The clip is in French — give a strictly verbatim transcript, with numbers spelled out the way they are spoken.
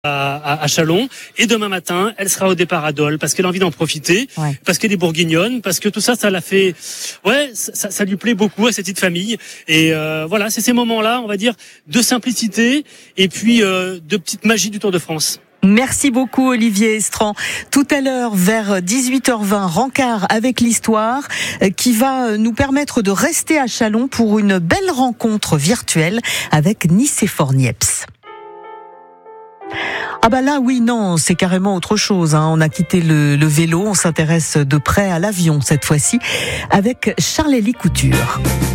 À, à, à Châlons, et demain matin elle sera au départ à Dole parce qu'elle a envie d'en profiter, ouais. parce qu'elle est bourguignonne, parce que tout ça ça l'a fait, ouais ça, ça lui plaît beaucoup à cette petite famille, et euh, voilà, c'est ces moments-là, on va dire, de simplicité et puis euh, de petite magie du Tour de France. Merci beaucoup Olivier Estran. Tout à l'heure vers dix-huit heures vingt, Rencard avec l'histoire qui va nous permettre de rester à Châlons pour une belle rencontre virtuelle avec Nicéphore Niepce. Ah bah là oui, non, c'est carrément autre chose, hein. On a quitté le, le vélo, on s'intéresse de près à l'avion cette fois-ci avec Charles-Élie Couture.